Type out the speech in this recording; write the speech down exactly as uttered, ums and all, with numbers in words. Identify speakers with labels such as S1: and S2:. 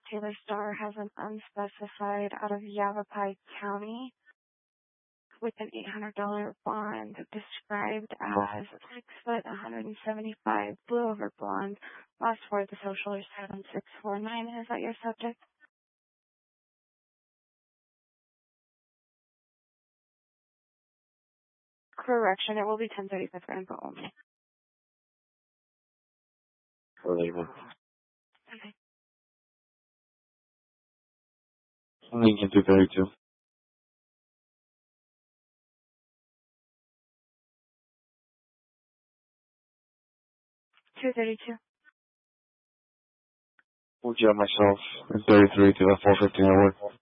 S1: Taylor Starr has an unspecified out of Yavapai County with an eight hundred dollars bond described as six foot, one hundred seventy-five, blue over blonde. Last four of the social are seven six four nine. Is that your subject? Correction, it will be ten thirty-five for info only.
S2: For labor.
S1: Okay.
S2: Lincoln two thirty-two.
S1: two thirty-two.
S2: We'll job myself in thirty-three to that four fifteen at work.